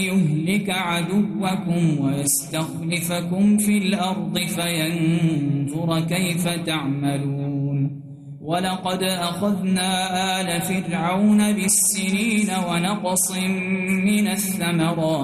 يهلك عدوكم ويستخلفكم في الأرض فينظر كيف تعملون ولقد أخذنا آل فرعون بالسنين ونقص من الثمرات